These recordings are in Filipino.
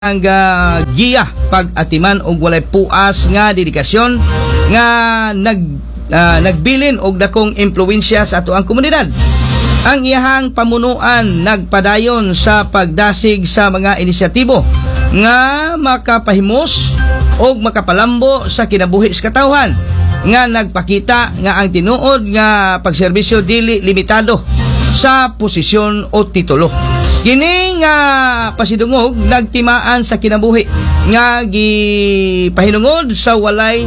ang giya pag-atiman og walay puas nga dedikasyon nga nagbilin og dakong impluwensya sa ato ang komunidad. Ang iyahang pamunuan nagpadayon sa pagdasig sa mga inisyatibo nga makapahimos og makapalambo sa kinabuhi sa katawhan, nga nagpakita nga ang tinuod nga pagserbisyo dili limitado sa posisyon o titulo. Kini nga pasidungog nagtimaan sa kinabuhi nga gipahinungod sa walay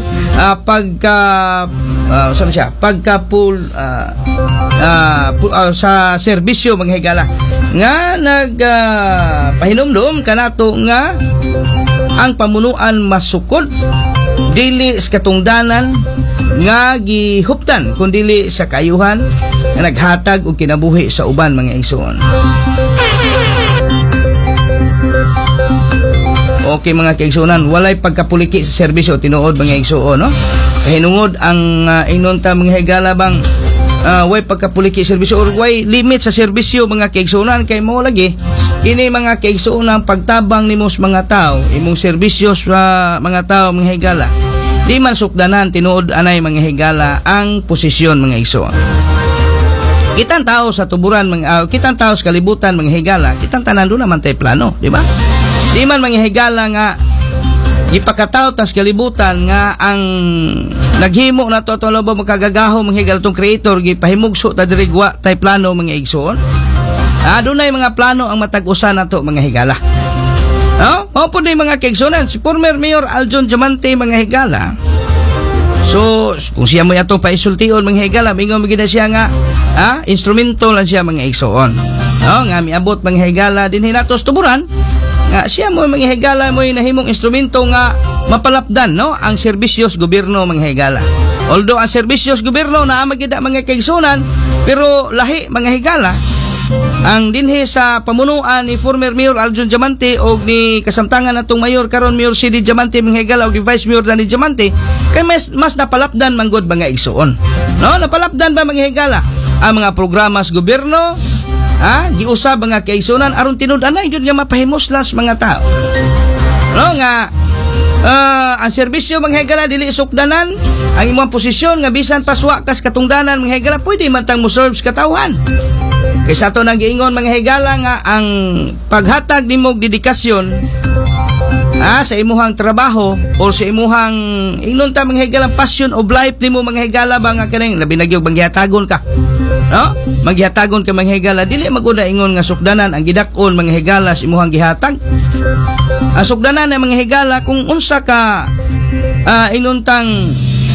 sa serbisyo mga higala nga nagpahinumdum kanato nga ang pamunuan masukod dili sa katungdanan nga gihuptan kundili sa kayuhan nga naghatag og kinabuhi sa uban mga igsoon. Okay mga kaigsuonan, walay pagkapuliki sa serbisyo tinuod mga igsuon, no? Hinungod ang inunta mga higala bang way pagkapuliki sa serbisyo or way limit sa serbisyo mga kaigsuonan kay mo lagi ini mga kaigsuonan pagtabang nimo sa mga tao imong serbisyo sa mga tao mga higala. Di man sukdanan tinuod anay mga higala ang posisyon mga igsuon. Kitang tao sa tuburan, kitang tao sa kalibutan mga higala, kitang tanan doon naman tayo plano, di ba? Di man mga higala nga ipakataw tas kalibutan nga ang naghimo na to lobo makagagaho mga higala tong creator gipahimugso ta dirigwa tay plano mga igsoon. Dunay mga plano ang matag-usa nato mga higala. Mao pud ni mga kaigsuonan si former Mayor Aljon Diamante mga higala. So kung siya mo ato paisultion mga higala, mingon magina siya nga instrumento lang siya mga igsoon. Nga miabot mga higala dinhi nato sa tuburan. Nga siya mo mga higala mo nahimong instrumento nga mapalapdan no ang serbisyos gobyerno mga higala. Although ang serbisyos gobyerno naa magida mga kaigsuonan pero lahi mga higala ang dinhi sa pamunuan ni former Mayor Aljon Diamante o ni kasamtangan natong mayor karon Mayor CD Diamante mga higala o ni Vice Mayor Danny Diamante kay mas napalapdan manggod mga igsuon. No, napalapdan ba mga higala ang mga programa sa gobyerno? Giusab mga kaigsuonan aron tinud-anay gyud nga mapahimos las mga tao. No nga ang serbisyo mga higala dili sukdanan ang imong posisyon nga bisan paswa kas katungdanan mga higala pwede man tang mo serve sa katawhan. Kaysa ito nang giingon mga higala nga ang paghatag nimo dedikasyon sa imuhang trabaho o sa imuhang inunta mga higala passion of life nimo mga higala ba nga kaning labi na gyud manghihatagon ka, no? Manghihatagon ka mga higala dili maguna ingon nga sukdanan ang gidak-on mga higala sa imuhang gihatag. Ang sukdanan ng mga higala kung unsa ka inuntang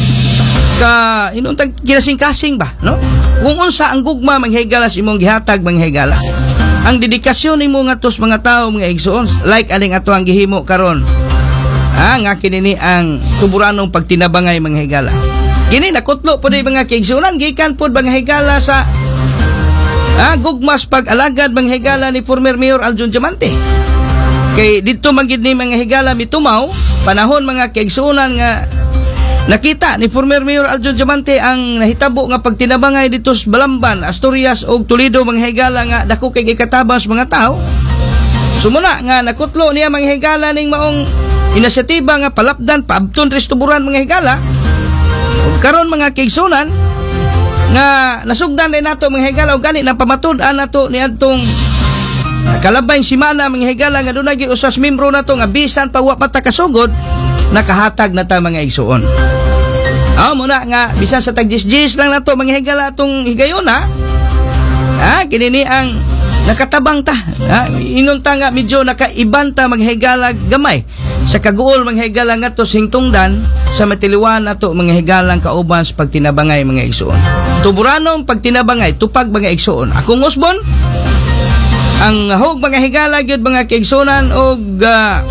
kinasing-kasing ba, no? Kung unsa ang gugma mga higala sa imong gihatag mga higala. Ang dedikasyon nimo nga tos mga tao mga igsoon like aning ato ang gihimo karon. Nga kinini ang tuburanong pagtinabangay mga higala. Kini nakutlo pud mga kaigsuonan gikan pud mga higala sa gugmas pag-alagad mga higala ni former Mayor Aljon Diamante. Kay dito magid ni mga higala mitumaw panahon mga kaigsuonan nga nakita ni former Mayor Aljon Diamante ang nahitabo nga pagtinabangay dito sa Balamban, Asturias ug Toledo mga higala nga dako kay gikatabang sa mga tao. Sumuna nga nakutlo niya mga higala ning maong inisyatiba nga palapdan paabton restuburan mga higala. Ug karon mga kaigsuonan nga nasugdan din nato mga higala ug gani napamatud-an nato niadtong kalabay simana mga higala nga dunay usas membro nato nga bisan pa wa pa ta kasugod nakahatag na ta mga igsuon. Muna nga bisan sa tag-10 lang nato mga higala atong higayon kinini ang nakatabang ta. Inunta nga medyo nakaibanta mga higala gamay sa kaguol mga higala nga to singtungdan sa matiliwan nato mga higalang kauban sa pagtinabangay mga igsuon. Tuburanong pagtinabangay tupag mga igsuon. Akong usbon ang hug mga higala gyud mga kaigsuonan og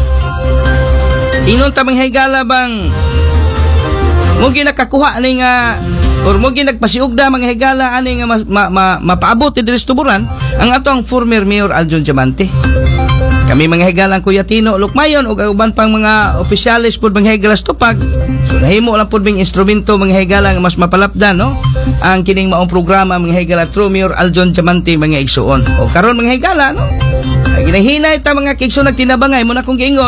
inunta mga higala bang mo ginakakuha ani nga or mo ginagpasiugda mga higala ani nga mapaabot diri sa tuburan ang atong former Mayor Aljon Diamante. Kami mga higalang Kuya Tino Lukmayon ug uban pang mga opisyalis pud mga higala sa tupag. So nahimo lang pud bing instrumento mga higala nga mas mapalapdan no ang kining maong programa mga higala through Mayor Aljon Diamante mga igsuon. O karon mga higala no Ginahinay ta mga kaigsoon nagtinabangay mo na kung giingon